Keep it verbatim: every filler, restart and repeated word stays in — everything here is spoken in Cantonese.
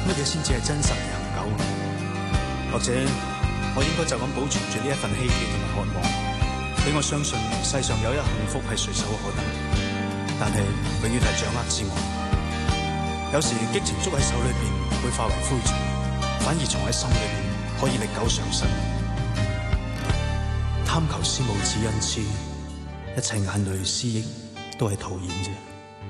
乜嘢先至係真實長久？或者我應該就咁保存住呢一份希冀同埋渴望，俾我相信世上有一幸福係隨手可得，但係永遠係掌握之外。有時激情捉喺手裏邊會化為灰塵，反而藏喺心裏邊可以歷久常新。貪求思慕只因痴，一切眼淚思憶都係徒然啫。